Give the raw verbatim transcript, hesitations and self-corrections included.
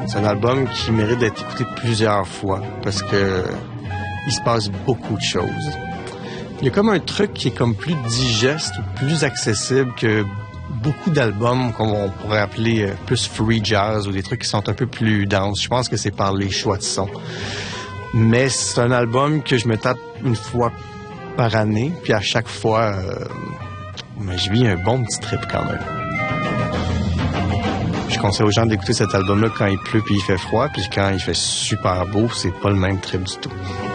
C'est un album qui mérite d'être écouté plusieurs fois parce que il se passe beaucoup de choses. Il y a comme un truc qui est comme plus digeste ou plus accessible que beaucoup d'albums qu'on pourrait appeler plus free jazz ou des trucs qui sont un peu plus denses. Je pense que c'est par les choix de son. Mais c'est un album que je me tape une fois par année, puis à chaque fois, euh, je vis un bon petit trip quand même. Je conseille aux gens d'écouter cet album-là quand il pleut puis il fait froid, puis quand il fait super beau, c'est pas le même trip du tout.